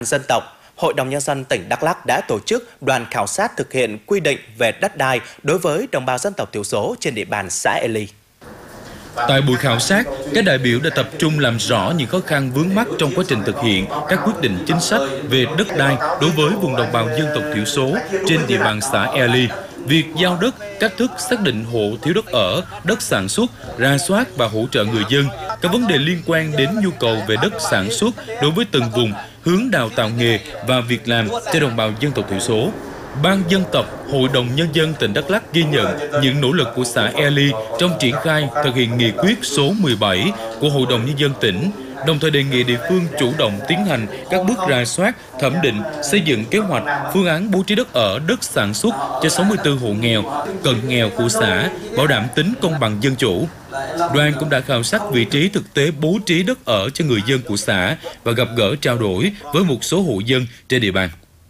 Dân tộc, Hội đồng Nhân dân tỉnh Đắk Lắk đã tổ chức đoàn khảo sát thực hiện quy định về đất đai đối với đồng bào dân tộc thiểu số trên địa bàn xã Ely. Tại buổi khảo sát, các đại biểu đã tập trung làm rõ những khó khăn vướng mắc trong quá trình thực hiện các quyết định chính sách về đất đai đối với vùng đồng bào dân tộc thiểu số trên địa bàn xã Ely, việc giao đất, cách thức xác định hộ thiếu đất ở, đất sản xuất, rà soát và hỗ trợ người dân, các vấn đề liên quan đến nhu cầu về đất sản xuất đối với từng vùng, hướng đào tạo nghề và việc làm cho đồng bào dân tộc thiểu số. Ban dân tộc, Hội đồng Nhân dân tỉnh Đắk Lắk ghi nhận những nỗ lực của xã Ely trong triển khai thực hiện nghị quyết số 17 của Hội đồng Nhân dân tỉnh, đồng thời đề nghị địa phương chủ động tiến hành các bước rà soát, thẩm định, xây dựng kế hoạch, phương án bố trí đất ở, đất sản xuất cho 64 hộ nghèo, cận nghèo của xã, bảo đảm tính công bằng dân chủ. Đoàn cũng đã khảo sát vị trí thực tế bố trí đất ở cho người dân của xã và gặp gỡ trao đổi với một số hộ dân trên địa bàn.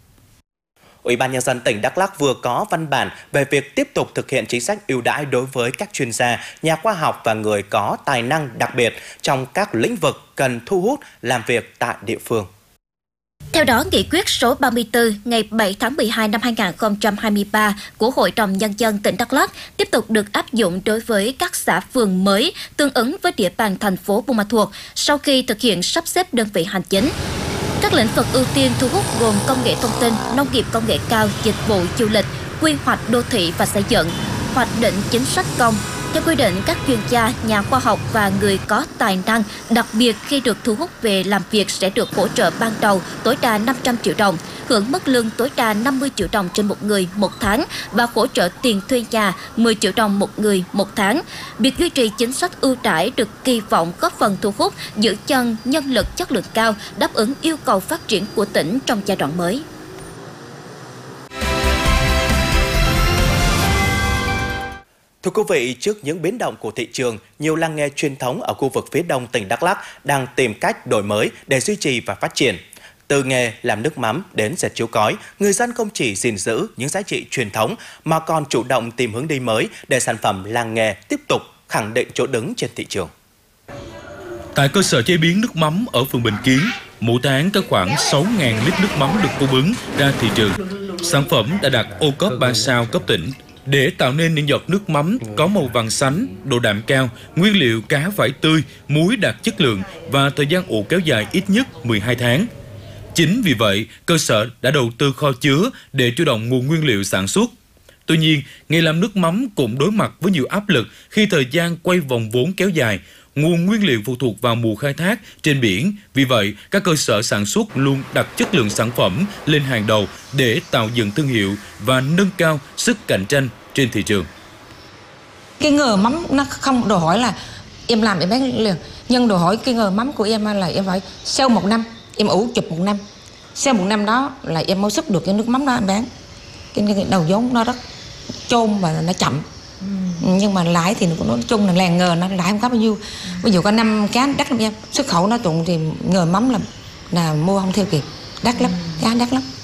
Ủy ban Nhân dân tỉnh Đắk Lắk vừa có văn bản về việc tiếp tục thực hiện chính sách ưu đãi đối với các chuyên gia, nhà khoa học và người có tài năng đặc biệt trong các lĩnh vực cần thu hút làm việc tại địa phương. Theo đó, nghị quyết số 34 ngày 7 tháng 12 năm 2023 của Hội đồng Nhân dân tỉnh Đắk Lắk tiếp tục được áp dụng đối với các xã phường mới tương ứng với địa bàn thành phố Buôn Ma Thuột sau khi thực hiện sắp xếp đơn vị hành chính. Các lĩnh vực ưu tiên thu hút gồm công nghệ thông tin, nông nghiệp công nghệ cao, dịch vụ du lịch, quy hoạch đô thị và xây dựng, hoạch định chính sách công. Theo quy định, các chuyên gia, nhà khoa học và người có tài năng đặc biệt khi được thu hút về làm việc sẽ được hỗ trợ ban đầu tối đa 500 triệu đồng, hưởng mức lương tối đa 50 triệu đồng trên một người một tháng và hỗ trợ tiền thuê nhà 10 triệu đồng một người một tháng. Việc duy trì chính sách ưu đãi được kỳ vọng góp phần thu hút, giữ chân nhân lực chất lượng cao, đáp ứng yêu cầu phát triển của tỉnh trong giai đoạn mới. Thưa quý vị, trước những biến động của thị trường, nhiều làng nghề truyền thống ở khu vực phía đông tỉnh Đắk Lắk đang tìm cách đổi mới để duy trì và phát triển. Từ nghề làm nước mắm đến dệt chiếu cói, người dân không chỉ gìn giữ những giá trị truyền thống mà còn chủ động tìm hướng đi mới để sản phẩm làng nghề tiếp tục khẳng định chỗ đứng trên thị trường. Tại cơ sở chế biến nước mắm ở phường Bình Kiến, mỗi tháng có khoảng 6.000 lít nước mắm được cung ứng ra thị trường. Sản phẩm đã đạt ô cốp 3 sao cấp tỉnh. Để tạo nên những giọt nước mắm có màu vàng sánh, độ đạm cao, nguyên liệu cá phải tươi, muối đạt chất lượng và thời gian ủ kéo dài ít nhất 12 tháng. Chính vì vậy, cơ sở đã đầu tư kho chứa để chủ động nguồn nguyên liệu sản xuất. Tuy nhiên, nghề làm nước mắm cũng đối mặt với nhiều áp lực khi thời gian quay vòng vốn kéo dài, nguồn nguyên liệu phụ thuộc vào mùa khai thác trên biển. Vì vậy, các cơ sở sản xuất luôn đặt chất lượng sản phẩm lên hàng đầu để tạo dựng thương hiệu và nâng cao sức cạnh tranh trên thị trường. Cái nghề mắm nó không đòi hỏi là em làm em bán liền, nhưng đòi hỏi cái nghề mắm của em là em phải sau 1 năm em ủ chụp 1 năm, sau 1 năm đó là em mới xuất được cái nước mắm đó em bán. Cái đầu vốn nó rất chôn và nó chậm. Nhưng mà lãi thì nói chung là làng nghề nó lãi không có bao nhiêu. Ví dụ có 5 cá đắt lắm em, xuất khẩu nó trụng thì nghề mắm là mua không theo kịp, đắt lắm, giá đắt lắm.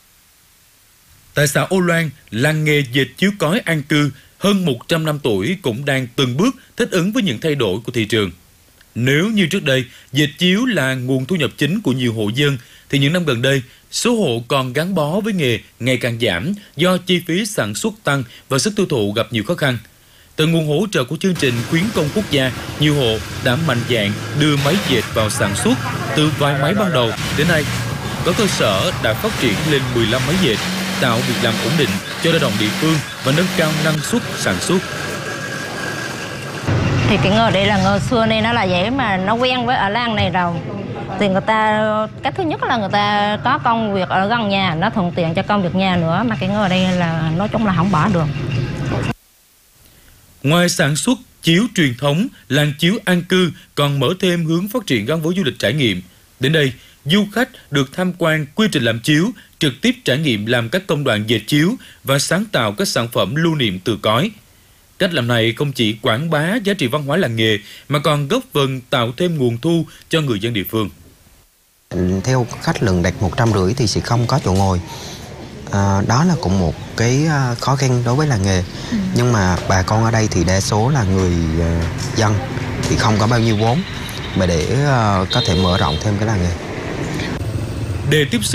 Tại xã Ô Loan, làng nghề dệt chiếu cói an cư hơn 100 năm tuổi cũng đang từng bước thích ứng với những thay đổi của thị trường. Nếu như trước đây, dệt chiếu là nguồn thu nhập chính của nhiều hộ dân, thì những năm gần đây, số hộ còn gắn bó với nghề ngày càng giảm do chi phí sản xuất tăng và sức tiêu thụ gặp nhiều khó khăn. Từ nguồn hỗ trợ của chương trình khuyến công quốc gia, nhiều hộ đã mạnh dạn đưa máy dệt vào sản xuất. Từ vài máy ban đầu đến nay, có cơ sở đã phát triển lên 15 máy dệt, tạo việc làm ổn định cho lao động địa phương và nâng cao năng suất sản xuất. Thì cái nghề đây là nghề xưa nên nó là vậy mà nó quen với ở làng này rồi. Thì người ta, cái thứ nhất là người ta có công việc ở gần nhà, nó thuận tiện cho công việc nhà nữa, mà cái nghề đây là nói chung là không bỏ được. Ngoài sản xuất chiếu truyền thống, làng chiếu an cư còn mở thêm hướng phát triển gắn với du lịch trải nghiệm. Đến đây, du khách được tham quan quy trình làm chiếu, trực tiếp trải nghiệm làm các công đoạn dệt chiếu và sáng tạo các sản phẩm lưu niệm từ cói. Cách làm này không chỉ quảng bá giá trị văn hóa làng nghề mà còn góp phần tạo thêm nguồn thu cho người dân địa phương. Theo khách lần đặt 150 thì sẽ không có chỗ ngồi. Đó là cũng một cái khó khăn đối với làng nghề. Nhưng mà bà con ở đây thì đa số là người dân thì không có bao nhiêu vốn mà để có thể mở rộng thêm cái làng nghề. để tiếp sức